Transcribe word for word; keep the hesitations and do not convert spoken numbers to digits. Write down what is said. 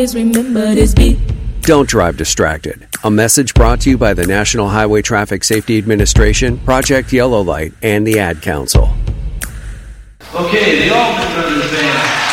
remember this beat. Don't drive distracted. A message brought to you by the National Highway Traffic Safety Administration, Project Yellow Light, and the Ad Council. Okay, the all members of the band.